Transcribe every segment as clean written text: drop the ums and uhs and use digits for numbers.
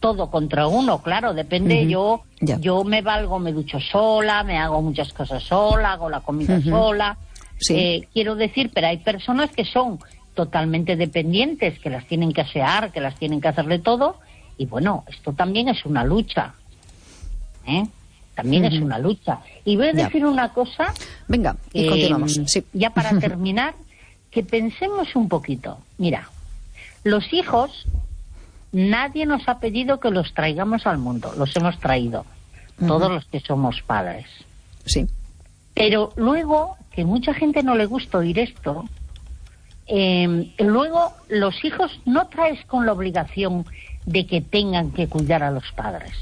todo contra uno, claro, depende. Yo me valgo, me ducho sola, me hago muchas cosas sola, hago la comida sola. Sí. Quiero decir, pero hay personas que son totalmente dependientes, que las tienen que asear, que las tienen que hacerle todo, y bueno, esto también es una lucha, también es una lucha. Y voy a decir una cosa. Venga, y continuamos. Ya para terminar, que pensemos un poquito. Mira, los hijos, nadie nos ha pedido que los traigamos al mundo, los hemos traído, todos los que somos padres. Sí. Pero luego, que mucha gente no le gusta oír esto, luego los hijos no traes con la obligación de que tengan que cuidar a los padres.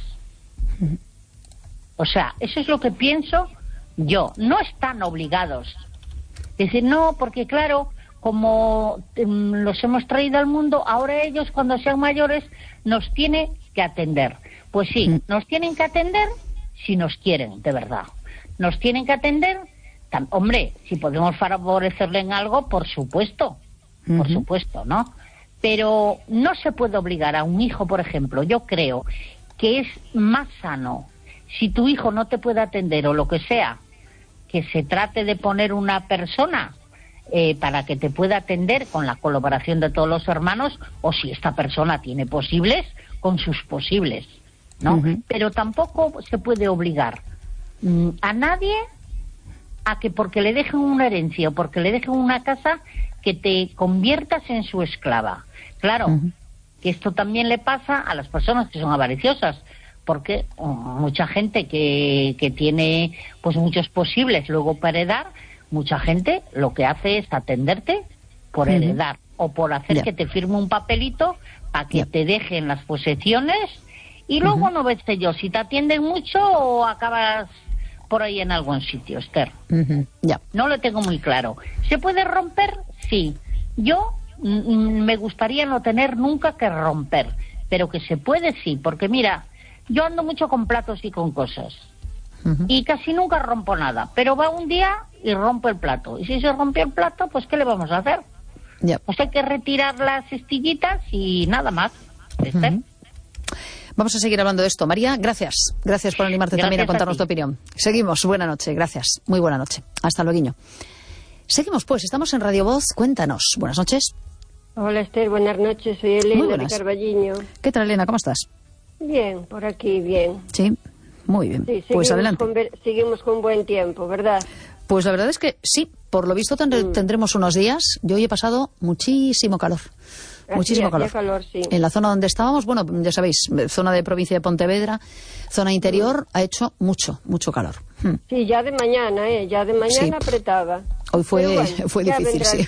O sea, eso es lo que pienso yo. No están obligados. Decir, no, porque claro, como los hemos traído al mundo, ahora ellos cuando sean mayores nos tienen que atender. Pues sí, nos tienen que atender si nos quieren, de verdad. Nos tienen que atender, hombre, si podemos favorecerle en algo, por supuesto, ¿no? Pero no se puede obligar a un hijo, por ejemplo. Yo creo que es más sano, si tu hijo no te puede atender o lo que sea, que se trate de poner una persona para que te pueda atender con la colaboración de todos los hermanos, o si esta persona tiene posibles, con sus posibles, ¿no? Pero tampoco se puede obligar a nadie a que porque le dejen una herencia o porque le dejen una casa, que te conviertas en su esclava. Claro, que esto también le pasa a las personas que son avariciosas, porque mucha gente que tiene pues muchos posibles luego para heredar, mucha gente lo que hace es atenderte por heredar o por hacer que te firme un papelito para que te dejen las posesiones, y luego no ves yo si te atienden mucho o acabas por ahí en algún sitio, Esther. No lo tengo muy claro. ¿Se puede romper? Sí. Yo me gustaría no tener nunca que romper, pero que se puede, sí, porque mira, yo ando mucho con platos y con cosas, y casi nunca rompo nada, pero va un día y rompo el plato, y si se rompió el plato, pues ¿qué le vamos a hacer? Pues hay que retirar las estillitas y nada más, Esther. Vamos a seguir hablando de esto. María, gracias. Gracias por animarte también a contarnos tu opinión. Seguimos. Buena noche. Gracias. Muy buena noche. Hasta luego. Seguimos, pues. Estamos en Radio Voz. Cuéntanos. Buenas noches. Hola, Esther. Buenas noches. Soy Elena de Carballiño. ¿Qué tal, Elena? ¿Cómo estás? Bien, por aquí, bien. Sí, muy bien. Sí, pues adelante. Seguimos con buen tiempo, ¿verdad? Pues la verdad es que sí. Por lo visto tendremos unos días. Yo hoy he pasado muchísimo calor. Muchísimo calor. Sí. En la zona donde estábamos, bueno, ya sabéis, zona de provincia de Pontevedra, zona interior, ha hecho mucho calor. Sí, ya de mañana, apretaba. Hoy fue difícil, sí.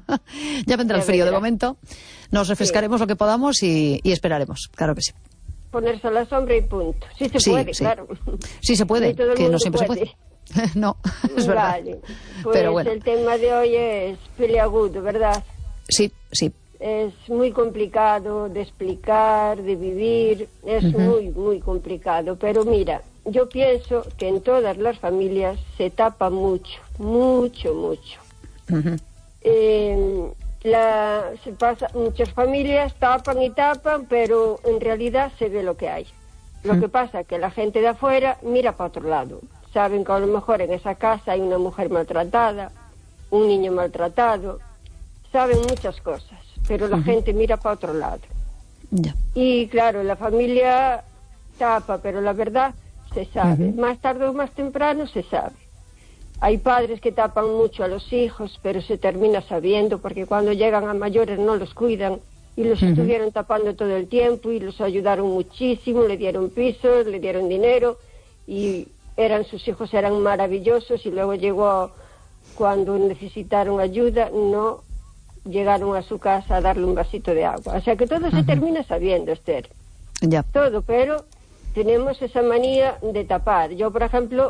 Ya vendrá el frío. De momento nos refrescaremos lo que podamos y esperaremos, claro que sí. Ponerse a la sombra y punto. Sí se puede, claro. Sí se puede, que no siempre se puede. No, es verdad. Vale. Pues pero bueno. El tema de hoy es peliagudo, ¿verdad? Sí. Es muy complicado de explicar, de vivir, es muy complicado. Pero mira, yo pienso que en todas las familias se tapa mucho. Muchas familias tapan y tapan, pero en realidad se ve lo que hay. Lo que pasa es que la gente de afuera mira para otro lado. Saben que a lo mejor en esa casa hay una mujer maltratada, un niño maltratado, saben muchas cosas, pero la gente mira para otro lado. Y claro, la familia tapa, pero la verdad se sabe. Más tarde o más temprano se sabe. Hay padres que tapan mucho a los hijos, pero se termina sabiendo, porque cuando llegan a mayores no los cuidan, y los estuvieron tapando todo el tiempo, y los ayudaron muchísimo, le dieron pisos, le dieron dinero, y sus hijos eran maravillosos, y luego llegó cuando necesitaron ayuda, no llegaron a su casa a darle un vasito de agua. O sea que todo se termina sabiendo, Esther. Todo, pero tenemos esa manía de tapar. Yo, por ejemplo,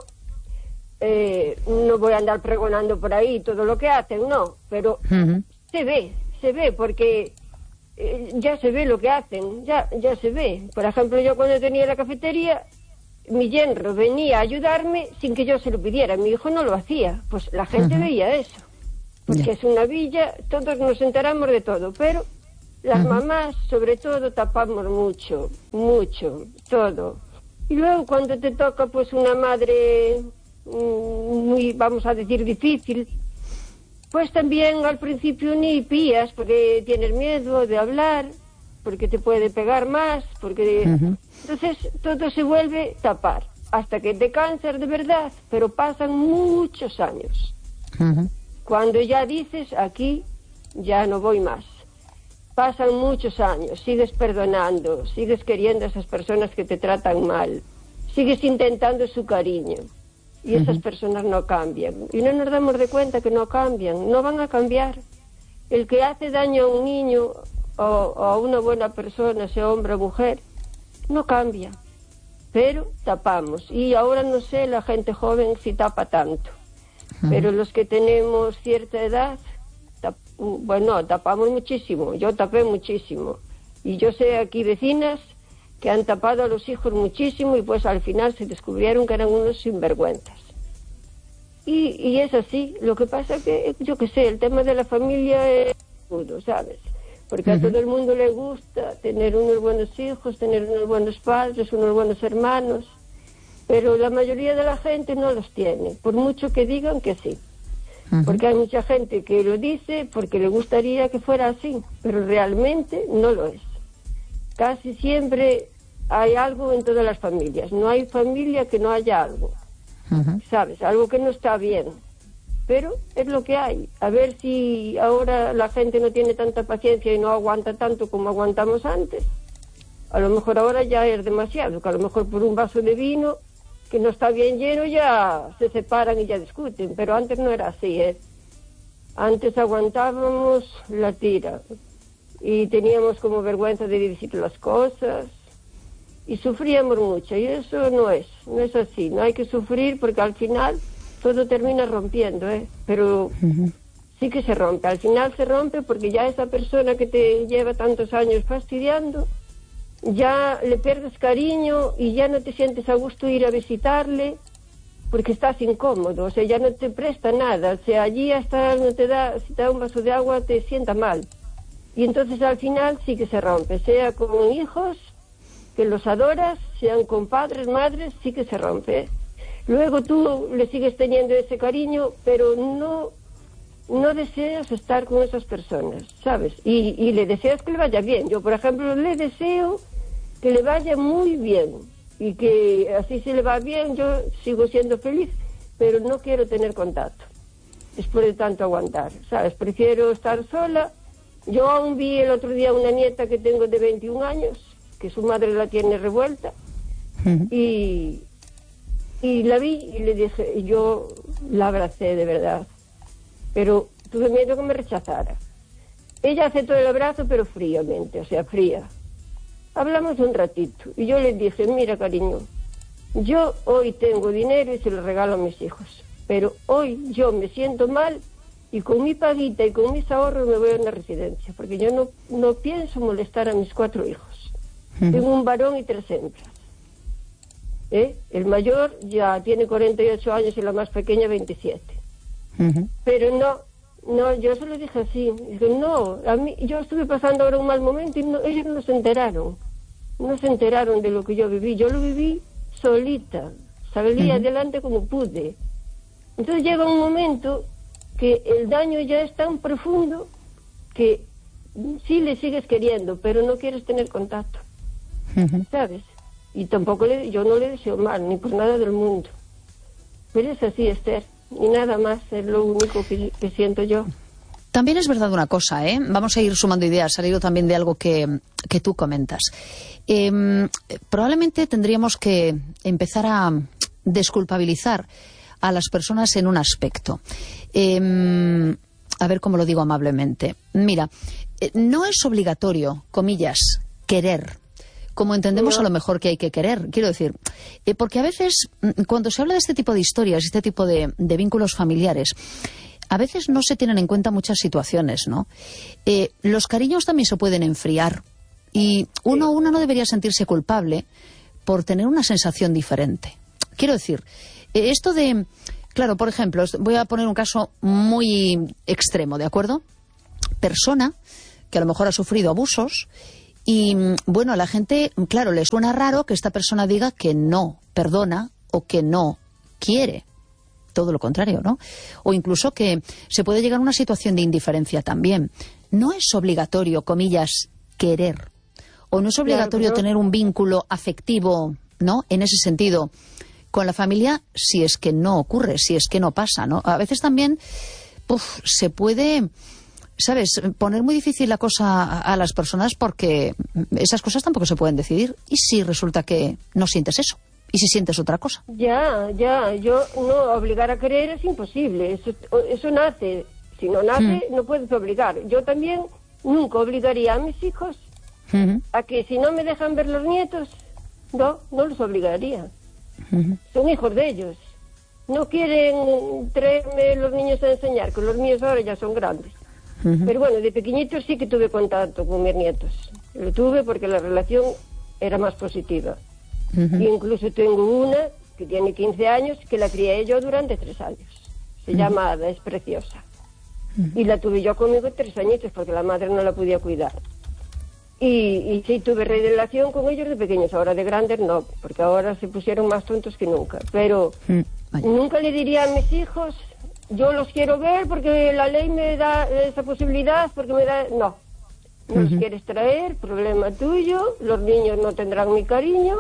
no voy a andar pregonando por ahí todo lo que hacen, no, pero se ve, porque ya se ve lo que hacen, ya se ve. Por ejemplo, yo cuando tenía la cafetería, mi yerno venía a ayudarme sin que yo se lo pidiera. Mi hijo no lo hacía, pues la gente veía eso, porque es una villa, todos nos enteramos de todo, pero Las mamás, sobre todo, tapamos mucho, todo. Y luego cuando te toca pues una madre muy, vamos a decir, difícil, pues también al principio ni pías porque tienes miedo de hablar, porque te puede pegar más, porque entonces todo se vuelve tapar, hasta que te cansas de verdad, pero pasan muchos años. Cuando ya dices, aquí ya no voy más. Pasan muchos años, sigues perdonando, sigues queriendo a esas personas que te tratan mal, sigues intentando su cariño, y esas personas no cambian. Y no nos damos de cuenta que no cambian, no van a cambiar. El que hace daño a un niño o a una buena persona, sea hombre o mujer, no cambia. Pero tapamos. Y ahora no sé la gente joven si tapa tanto. Pero los que tenemos cierta edad, bueno, tapamos muchísimo. Yo tapé muchísimo. Y yo sé aquí vecinas que han tapado a los hijos muchísimo y pues al final se descubrieron que eran unos sinvergüenzas. Y es así. Lo que pasa que, yo qué sé, el tema de la familia es duro, ¿sabes? Porque a todo el mundo le gusta tener unos buenos hijos, tener unos buenos padres, unos buenos hermanos, pero la mayoría de la gente no los tiene, por mucho que digan que sí. Porque hay mucha gente que lo dice porque le gustaría que fuera así, pero realmente no lo es. Casi siempre hay algo en todas las familias, no hay familia que no haya algo, ¿sabes? Algo que no está bien. Pero es lo que hay. A ver si ahora la gente no tiene tanta paciencia y no aguanta tanto como aguantamos antes. A lo mejor ahora ya es demasiado, que a lo mejor por un vaso de vino que no está bien lleno ya se separan y ya discuten, pero antes no era así, ¿eh? Antes aguantábamos la tira y teníamos como vergüenza de decir las cosas y sufríamos mucho, y eso no es así. No hay que sufrir porque al final todo termina rompiendo, pero sí que se rompe. Al final se rompe porque ya esa persona que te lleva tantos años fastidiando, ya le pierdes cariño y ya no te sientes a gusto ir a visitarle porque estás incómodo, o sea, ya no te presta nada, o sea, allí hasta no te da, si te da un vaso de agua te sienta mal. Y entonces al final sí que se rompe, sea con hijos que los adoras, sean con padres, madres, sí que se rompe. Luego tú le sigues teniendo ese cariño, pero no deseas estar con esas personas, ¿sabes? Y le deseas que le vaya bien. Yo, por ejemplo, le deseo que le vaya muy bien y que así se le va bien, yo sigo siendo feliz, pero no quiero tener contacto después de tanto aguantar, ¿sabes? Prefiero estar sola. Yo aún vi el otro día una nieta que tengo de 21 años, que su madre la tiene revuelta, y la vi y le dije, y yo la abracé de verdad, pero tuve miedo que me rechazara. Ella aceptó el abrazo, pero fríamente, o sea, fría. Hablamos un ratito y yo le dije, mira, cariño, yo hoy tengo dinero y se lo regalo a mis hijos, pero hoy yo me siento mal y con mi paguita y con mis ahorros me voy a una residencia, porque yo no pienso molestar a mis 4 hijos. Tengo un varón y 3 hembras. El mayor ya tiene 48 años y la más pequeña 27. Pero no, yo se lo dije así. Dije, no, a mí, yo estuve pasando ahora un mal momento y ellos no se enteraron. No se enteraron de lo que yo viví. Yo lo viví solita. Salí adelante como pude. Entonces llega un momento que el daño ya es tan profundo que sí le sigues queriendo, pero no quieres tener contacto. ¿Sabes? Y tampoco yo no le deseo mal, ni por nada del mundo. Pero es así, Esther. Y nada más, es lo único que siento yo. También es verdad una cosa, vamos a ir sumando ideas, salido también de algo que tú comentas. Probablemente tendríamos que empezar a desculpabilizar a las personas en un aspecto. A ver cómo lo digo amablemente. Mira, no es obligatorio, comillas, querer, como entendemos a lo mejor que hay que querer. Quiero decir, porque a veces cuando se habla de este tipo de historias, este tipo de vínculos familiares, a veces no se tienen en cuenta muchas situaciones, ¿no? Los cariños también se pueden enfriar y uno no debería sentirse culpable por tener una sensación diferente. Quiero decir, esto de... Claro, por ejemplo, voy a poner un caso muy extremo, ¿de acuerdo? Persona que a lo mejor ha sufrido abusos y, bueno, a la gente, claro, le suena raro que esta persona diga que no perdona o que no quiere. Todo lo contrario, ¿no? O incluso que se puede llegar a una situación de indiferencia también. No es obligatorio, comillas, querer. O no es obligatorio tener un vínculo afectivo, ¿no? En ese sentido, con la familia, si es que no ocurre, si es que no pasa, ¿no? A veces también se puede, ¿sabes?, poner muy difícil la cosa a las personas porque esas cosas tampoco se pueden decidir. ¿Y si resulta que no sientes eso? ¿Y si sientes otra cosa? Ya, yo no, obligar a querer es imposible, eso nace, si no nace no puedes obligar. Yo también nunca obligaría a mis hijos a que si no me dejan ver los nietos, no los obligaría. Son hijos de ellos, no quieren traerme los niños a enseñar, que los míos ahora ya son grandes. Pero bueno, de pequeñitos sí que tuve contacto con mis nietos, lo tuve porque la relación era más positiva. Y incluso tengo una que tiene 15 años que la crié yo durante 3 años. Se llama Ada, es preciosa. Y la tuve yo conmigo 3 añitos porque la madre no la podía cuidar. Y sí tuve relación con ellos de pequeños, ahora de grandes no, porque ahora se pusieron más tontos que nunca. Pero nunca le diría a mis hijos, yo los quiero ver porque la ley me da esa posibilidad, porque me da... No los quieres traer, problema tuyo, los niños no tendrán mi cariño.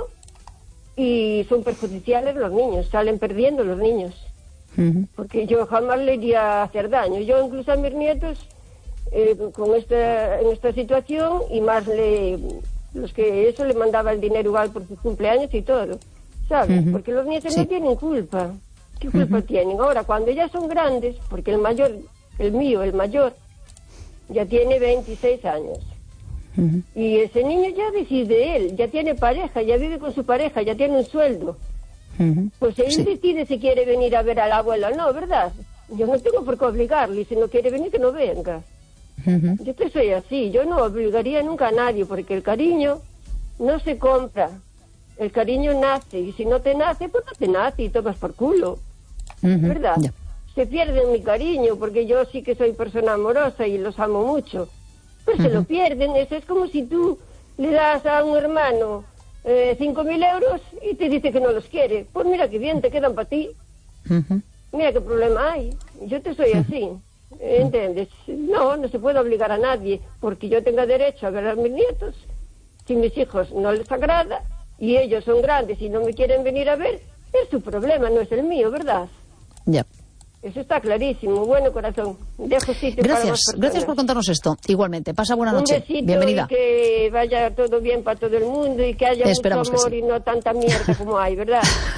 Y son perjudiciales los niños, salen perdiendo los niños. Porque yo jamás le iría a hacer daño. Yo incluso a mis nietos, en esta situación, y más los que eso le mandaba el dinero igual por sus cumpleaños y todo, ¿sabes? Porque los nietos no tienen culpa. ¿Qué culpa tienen? Ahora, cuando ya son grandes, porque el mayor, el mayor, ya tiene 26 años. Y ese niño ya decide él, ya tiene pareja, ya vive con su pareja, ya tiene un sueldo. Pues él decide si quiere venir a ver a la abuela o no, ¿verdad? Yo no tengo por qué obligarle, y si no quiere venir, que no venga. Yo que soy así, yo no obligaría nunca a nadie, porque el cariño no se compra, el cariño nace, y si no te nace, pues no te nace y tomas por culo, ¿verdad? Se pierde mi cariño, porque yo sí que soy persona amorosa y los amo mucho. Pues se lo pierden. Eso es como si tú le das a un hermano 5.000 euros y te dice que no los quiere. Pues mira qué bien, te quedan para ti. Mira qué problema hay. Yo te soy así, ¿entiendes? No se puede obligar a nadie, porque yo tenga derecho a ver a mis nietos. Si mis hijos no les agrada y ellos son grandes y no me quieren venir a ver, es su problema, no es el mío, ¿verdad? Ya. Eso está clarísimo. Bueno, corazón, dejo sitio para más personas. Gracias por contarnos esto. Igualmente, pasa buena noche. Un besito. Bienvenida. Y que vaya todo bien para todo el mundo y que haya Esperamos mucho amor que sí. Y no tanta mierda como hay, ¿verdad?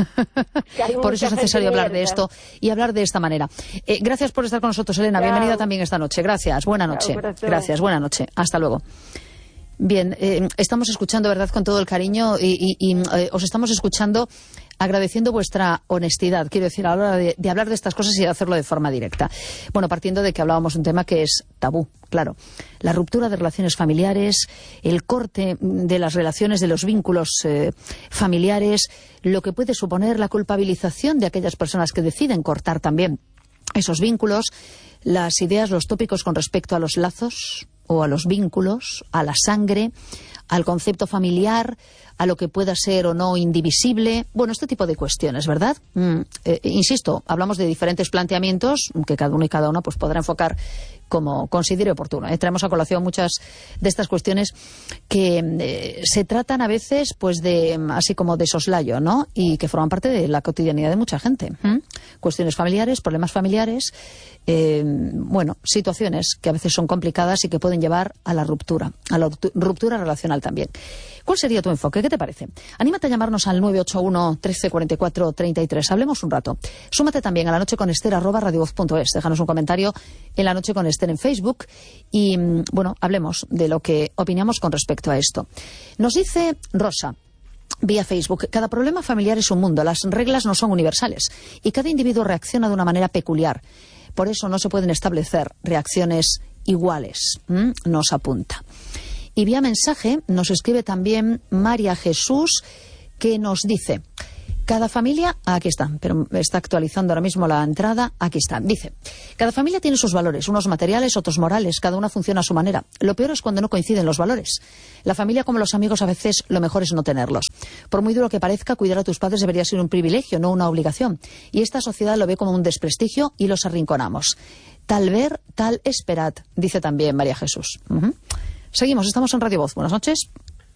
Por eso es necesario hablar de esto y hablar de esta manera. Gracias por estar con nosotros, Elena. Chao. Bienvenida también esta noche. Gracias. Buena noche. Chao, corazón. Gracias. Buena noche. Hasta luego. Bien, estamos escuchando, ¿verdad?, con todo el cariño y os estamos escuchando agradeciendo vuestra honestidad, quiero decir, a la hora de hablar de estas cosas y de hacerlo de forma directa. Bueno, partiendo de que hablábamos de un tema que es tabú, claro. La ruptura de relaciones familiares, el corte de las relaciones, de los vínculos familiares, lo que puede suponer la culpabilización de aquellas personas que deciden cortar también esos vínculos, las ideas, los tópicos con respecto a los lazos o a los vínculos, a la sangre, al concepto familiar, a lo que pueda ser o no indivisible. Bueno, este tipo de cuestiones, ¿verdad? Insisto, hablamos de diferentes planteamientos que cada uno y cada una pues podrá enfocar como considere oportuno. Traemos a colación muchas de estas cuestiones que se tratan a veces pues de así como de soslayo, ¿no? Y que forman parte de la cotidianidad de mucha gente. Cuestiones familiares, problemas familiares, bueno, situaciones que a veces son complicadas y que pueden llevar a la ruptura relacional también. ¿Cuál sería tu enfoque? ¿Qué te parece? Anímate a llamarnos al 981 13 44 33. Hablemos un rato. Súmate también a La Noche con Ester @radiovoz.es. Déjanos un comentario en La Noche con Ester en Facebook y, bueno, hablemos de lo que opinamos con respecto a esto. Nos dice Rosa vía Facebook: cada problema familiar es un mundo, las reglas no son universales y cada individuo reacciona de una manera peculiar. Por eso no se pueden establecer reacciones iguales. Nos apunta. Y vía mensaje nos escribe también María Jesús, que nos dice Cada familia, aquí está, pero está actualizando ahora mismo la entrada, aquí está. Dice, cada familia tiene sus valores, unos materiales, otros morales, cada una funciona a su manera. Lo peor es cuando no coinciden los valores. La familia, como los amigos, a veces lo mejor es no tenerlos. Por muy duro que parezca, cuidar a tus padres debería ser un privilegio, no una obligación. Y esta sociedad lo ve como un desprestigio y los arrinconamos. Tal ver, tal esperad, dice también María Jesús. Seguimos, estamos en Radio Voz. Buenas noches.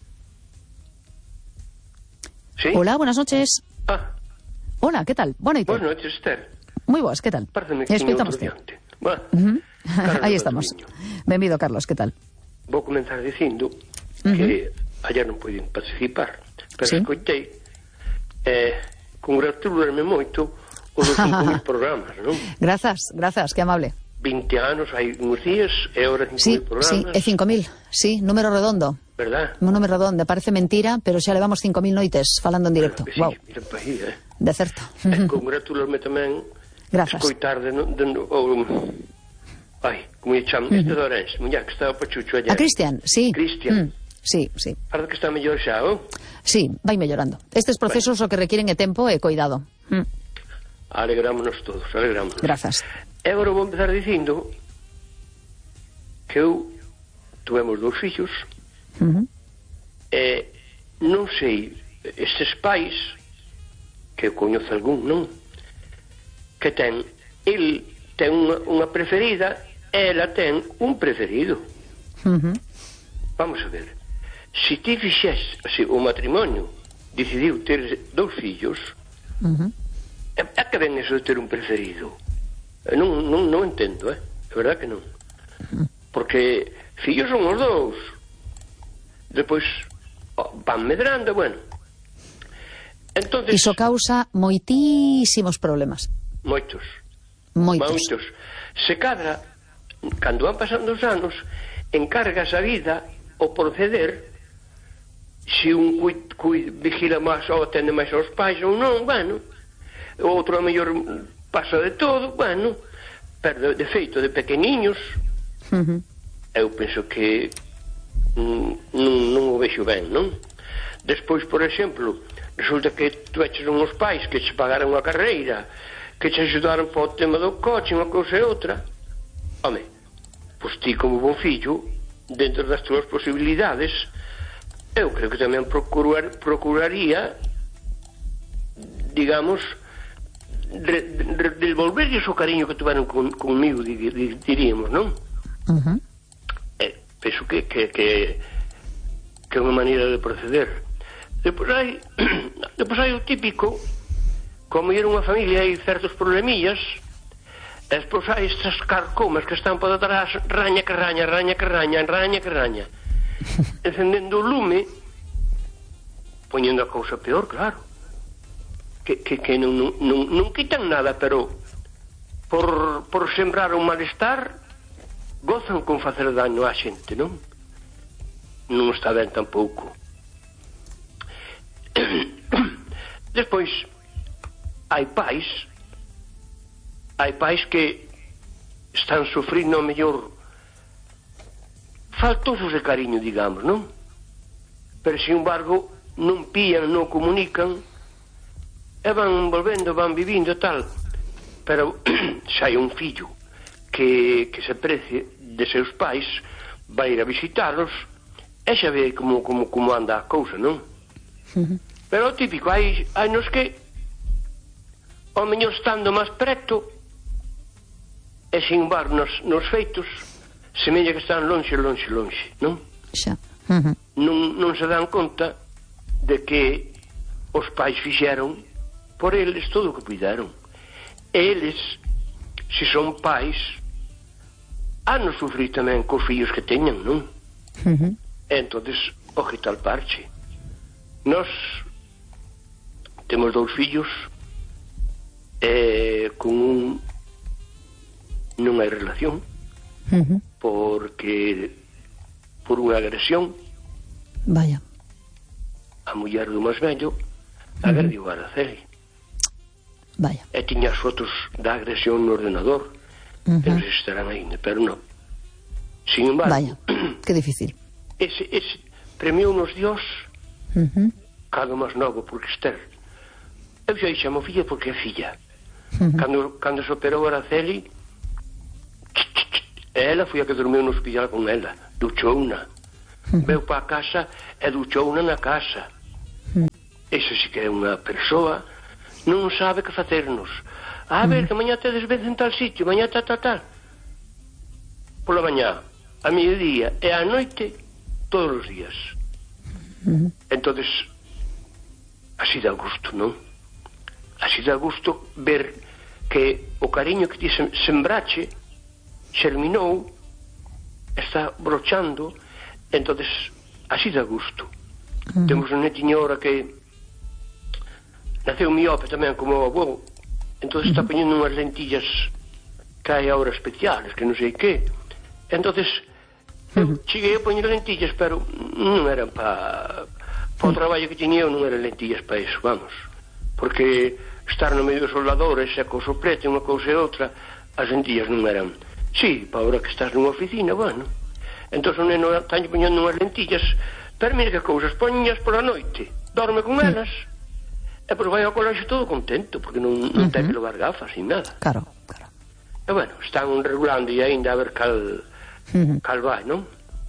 ¿Sí? Hola, buenas noches. Hola, ¿qué tal? Buenas noches, Esther. Moi boas, que tal? Escoitamos te. Aí estamos. Benvido, Carlos, que tal? Vou comenzar dicindo que ayer non puiden participar, pero escoitei, congratularme moito os 5.000 programas, non? Grazas, que amable. 20 anos, hai uns días, e ahora 5.000 programas. Sí, é 5.000, sí, número redondo. ¿Verdad? Un número redondo, parece mentira, pero xa levamos 5.000 noites falando en directo. Sí, wow. Mira para aí, de certo. Congratularme tamén escoitar como lle chamo, este de Orense, muña que estaba pachucho ayer. A Cristian, sí. Cristian. Sí. Parece que está mellor xa, oh? Sí, vai mellorando. Estes procesos o que requiren é tempo e cuidado. Alegrámonos todos, alegrámonos. Grazas. E agora vou empezar dicindo que eu tuvemos 2 fillos. Non sei, estes pais que eu coñezo algún, non? Que el ten unha preferida e ela ten un preferido. Vamos a ver, se ti fixese o matrimonio decidiu ter 2 fillos, é que ven eso de ter un preferido? Non entendo, é verdad que non, porque fillos son os 2. Depois van medrando, bueno. Entonces, iso causa moitísimos problemas. Moitos. Se cadra, cando van pasando os anos, encargas a vida o proceder, se un vigila máis ou atende máis aos pais ou non, bueno, o outro a mellor pasa de todo, bueno, pero de feito de pequeniños, eu penso que non o vexo ben, non? Despois, por exemplo, resulta que tu eches uns pais que che pagaran unha carreira, que che ajudaran para o tema do coche, unha cousa e outra. Home, pois ti como bon fillo, dentro das túas posibilidades, eu creo que tamén procuraría, digamos, devolverlles o cariño que tuveron conmigo, diríamos, non? Penso que é unha maneira de proceder. Depois hai o típico, como era unha familia hai certos problemillas, despois hai estas carcomas que están por detrás, raña que raña, encendendo o lume, poñendo a cousa peor, claro, que non quitan nada, pero por sembrar un malestar gozan con facer daño á xente, non? Non está ben tampouco. Despois hai pais que están sufrindo mellor faltosos de cariño, digamos, non? Pero sin embargo non pían, non comunican e van volvendo, van vivindo tal, pero xa hai un fillo que se precie de seus pais, vai ir a visitarlos e xa ve como anda a cousa, non? Pero o típico, hai nos que ao mellor estando máis preto e sin embargo nos feitos semella que están lonxe, non? Xa. Non se dan conta de que os pais fixeron por eles todo o que puideron. Eles, se son pais, han de sufrir tamén cos fillos que teñan, non? Entonces, ojito al parche. Nós temos 2 fillos con un non hai relación porque por unha agresión a muller do máis vello agrediu a Araceli e tiña as fotos da agresión no ordenador que non se estarán ainda, pero non. Sin embargo, que difícil. Ese premiou-nos Dios cado máis novo, porque Esther, Eu xa chamo filla porque é filla. Cando se operou a Araceli, ela foi a que dormiu no hospital con ela, duchouna. Veu para a casa e duchouna na casa. Esa sí que é unha persoa, non sabe que facernos. A ver, que mañá tedes vez en tal sitio, mañá tal. Pola mañá, a mediodía e a noite, todos os días. Entonces, así dá gusto, non? Así dá gusto ver que o cariño que ti sembrache xerminou, está brochando. Entonces, así dá gusto. Temos un netiño ahora que naceu miope tamén como o avó, entonces está poñendo unhas lentillas que hai ahora especiales, que non sei que. Entonces eu cheguei a poñer lentillas, pero non eran para o traballo que tiña eu, non eran lentillas para iso, vamos, porque estar no medio dos soldadores e co soplete unha cousa e outra, as lentillas non eran. Sí, para ahora que estás nunha oficina, bueno, entón o neno está poñendo unhas lentillas, pero mira que cousas, poñas pola noite, dorme con elas, e pois vai ao colexio todo contento, porque non ten que levar gafas ni nada. Claro. E bueno, están regulando e ainda a ver cal vai, non?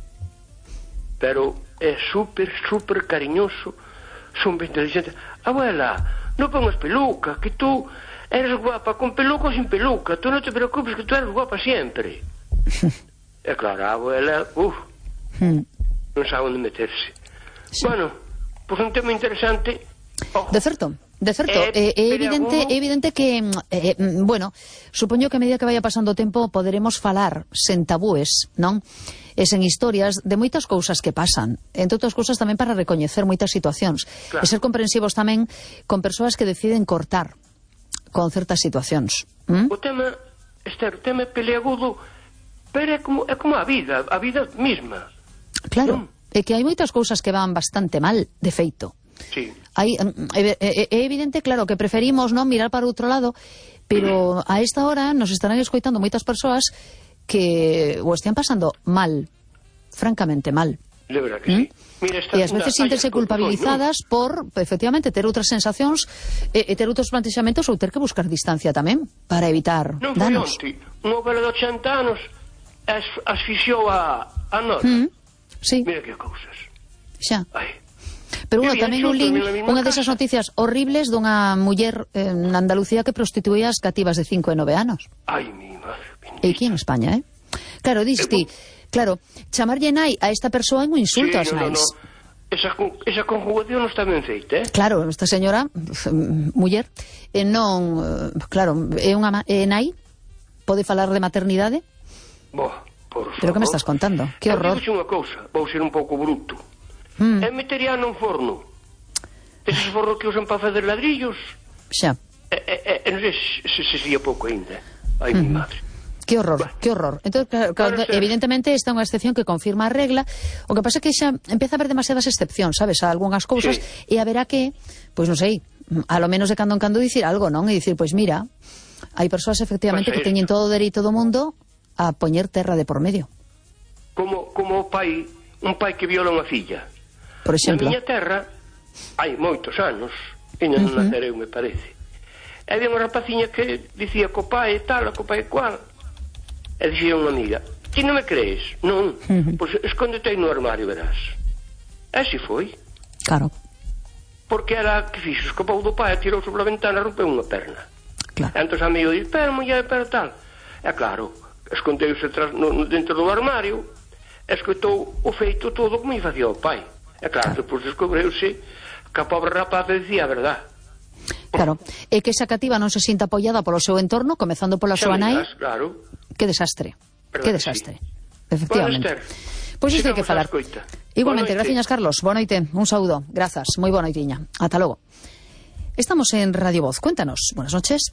Pero é super cariñoso, son ben inteligente. Abuela, non pongas peluca, que tú eres guapa con peluca ou sin peluca, tú non te preocupes que tú eres guapa sempre. E claro, a abuela, non sabe onde meterse. Sí. Bueno, pois un tema interesante. De certo. É evidente que, bueno, supoño que a medida que vaya pasando o tempo poderemos falar sen tabúes, non? E sen historias de moitas cousas que pasan, entre outras cousas tamén para recoñecer moitas situacións, claro. E ser comprensivos tamén con persoas que deciden cortar con certas situacións. O tema, Esther, o tema é peleagudo, pero é como a vida mesma. Claro, é que hai moitas cousas que van bastante mal, de feito. Sí. É evidente, claro, que preferimos non mirar para outro lado, pero a esta hora nos estarán escoitando moitas persoas que o están pasando mal, francamente mal. De verdad que sí. Mira, e ás veces sintense culpabilizadas por, efectivamente, ter outras sensacións e ter outros plantexamentos ou ter que buscar distancia tamén para evitar danos. Non foi onte, unha vela de 80 anos asfixiou a nós. Sí. Mira que cousas. Xa. Pero bueno, tamén un link, unha desas noticias horribles dunha muller na Andalucía que prostituía as cativas de 5 e 9 anos. Ai, mi madre. E aquí en España, Claro, diste, claro, chamarlle nai a esta persoa é un insulto ás nais. Esa conjugación non está ben feita, Claro, esta señora, muller, non, claro, é unha nai, pode falar de maternidade? Por favor. Pero que me estás contando? Que horror. Eu unha cousa, vou ser un pouco bruto. É metería nun forno. Eses fornos que usan para fazer ladrillos. Xa. Non sei se sería pouco ainda. Ai, mi madre. Que horror, que horror. Entón, claro, evidentemente esta é unha excepción que confirma a regla. O que pasa é que xa empeza a haber demasiadas excepcións, sabes, a algunhas cousas, e haberá que, pois non sei, a lo menos de cando en cando dicir algo, non? E dicir, pois mira, hai persoas efectivamente que teñen todo o dereito do mundo a poñer terra de por medio. Como un pai que viola unha filla. Por exemplo. Na miña terra, hai moitos anos, e non nacereu, me parece. Había unha rapaciña que dicía co pai tal, co pai cual. E dicía unha amiga, ti non me crees? Non, pois escóndete aí no armario, verás. E así foi. Claro. Porque era que fixo, escapou do pai, tirou sobre a ventana e rompeu unha perna. Claro. Entón a amigo dice, pero muller, pero tal. E claro, escondeuse dentro do armario, escoitou o feito todo como lle facía o pai. E claro, depois descubreuse que a pobre rapaz decía a verdad. Claro, e que esa cativa non se sinta apoiada polo seu entorno, comezando pola súa nai. Claro. Que desastre, que desastre. Sí. Efectivamente. Pois isto hai que falar. Igualmente, gracias, Carlos. Boa noite, un saúdo. Grazas, moi boa noitiña. Ata logo. Estamos en Radio Voz. Cuéntanos. Buenas noches.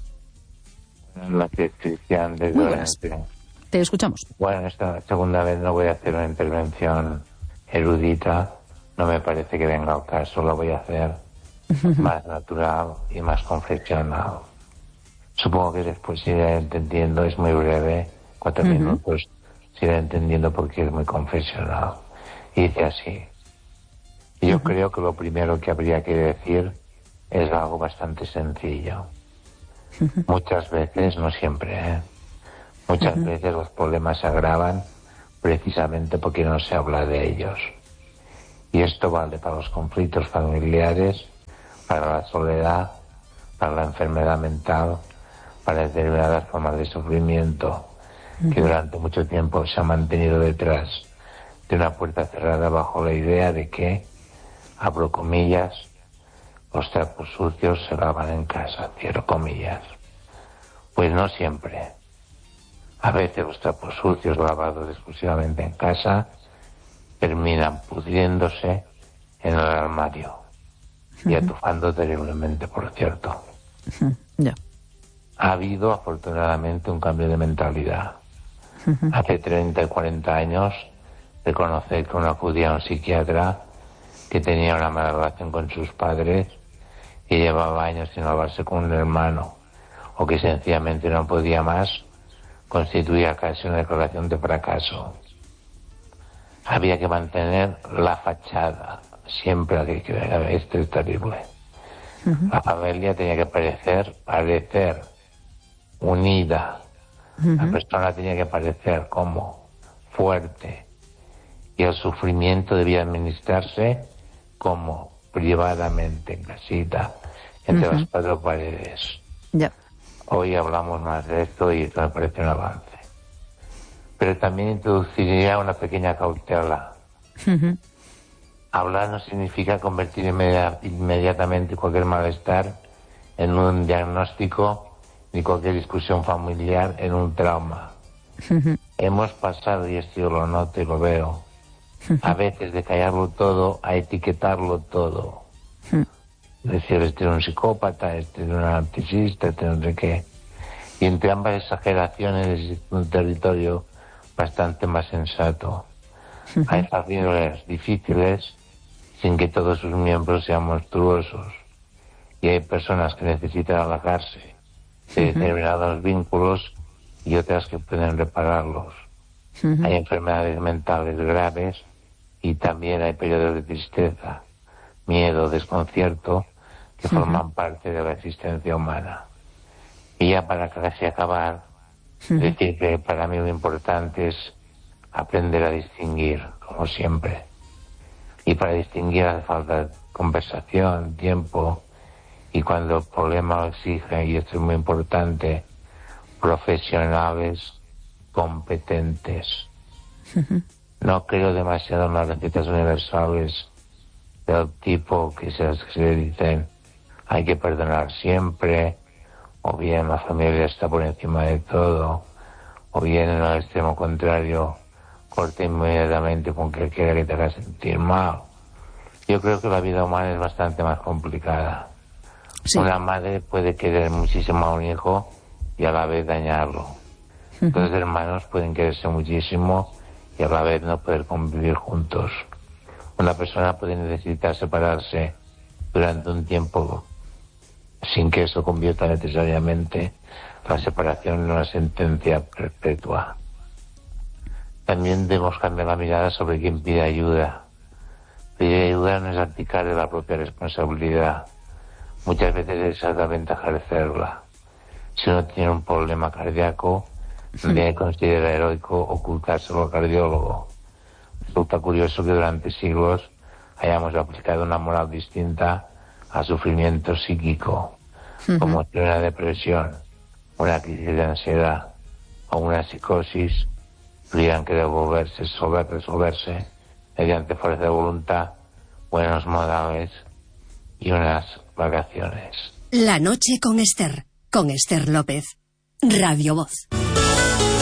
Buenas noches, Cristian. Muy buenas. Te escuchamos. Bueno, esta segunda vez no voy a hacer una intervención erudita. No me parece que venga al caso. Lo voy a hacer más natural y más confeccionado. Supongo que después iré entendiendo, es muy breve, 4 minutos, se irá entendiendo porque es muy confesional. Y dice así. Yo creo que lo primero que habría que decir es algo bastante sencillo. Muchas veces, no siempre, muchas veces los problemas se agravan precisamente porque no se habla de ellos. Y esto vale para los conflictos familiares, para la soledad, para la enfermedad mental, para determinadas formas de sufrimiento que durante mucho tiempo se han mantenido detrás de una puerta cerrada bajo la idea de que, abro comillas, los trapos sucios se lavan en casa, cierro comillas. Pues no siempre. A veces los trapos sucios lavados exclusivamente en casa terminan pudriéndose en el armario y atufando terriblemente, por cierto. Ha habido afortunadamente un cambio de mentalidad. Hace 30 y 40 años reconocer que uno acudía a un psiquiatra que tenía una mala relación con sus padres, que llevaba años sin hablarse con un hermano o que sencillamente no podía más, constituía casi una declaración de fracaso. Había que mantener la fachada, siempre que esto es terrible. La familia tenía que parecer unida. La persona tenía que parecer como fuerte. Y el sufrimiento debía administrarse como privadamente, en casita, entre las cuatro paredes. Hoy hablamos más de esto y esto me parece un avance. Pero también introduciría una pequeña cautela. Hablar no significa convertir inmediatamente cualquier malestar en un diagnóstico ni cualquier discusión familiar en un trauma. Hemos pasado, y esto yo lo noto y lo veo, a veces de callarlo todo a etiquetarlo todo. Es decir, este es un psicópata, este es un narcisista, este no sé qué. Y entre ambas exageraciones existe un territorio bastante más sensato. Hay familias difíciles sin que todos sus miembros sean monstruosos. Y hay personas que necesitan alejarse de determinados vínculos y otras que pueden repararlos. Hay enfermedades mentales graves y también hay periodos de tristeza, miedo, desconcierto que forman parte de la existencia humana. Y ya para casi acabar, decir que para mí lo importante es aprender a distinguir, como siempre. Y para distinguir hace falta conversación, tiempo, y cuando el problema lo exige, y esto es muy importante, profesionales competentes. No creo demasiado en las recetas universales del tipo que se dicen hay que perdonar siempre, o bien la familia está por encima de todo, o bien en el extremo contrario, corta inmediatamente con que quiera que te haga sentir mal. Yo creo que la vida humana es bastante más complicada. Una madre puede querer muchísimo a un hijo y a la vez dañarlo. Dos hermanos pueden quererse muchísimo y a la vez no poder convivir juntos. Una persona puede necesitar separarse durante un tiempo sin que eso convierta necesariamente la separación en una sentencia perpetua. También debemos cambiar la mirada sobre quien pide ayuda. Pedir ayuda no es abdicar de la propia responsabilidad. Muchas veces es exactamente ejercerla. Si uno tiene un problema cardíaco, nadie considera heroico ocultárselo al cardiólogo. Resulta curioso que durante siglos hayamos aplicado una moral distinta al sufrimiento psíquico, como si una depresión, una crisis de ansiedad o una psicosis tuvieran que resolverse mediante fuerza de voluntad, buenos modales y unas vacaciones. La noche con Esther López, Radio Voz.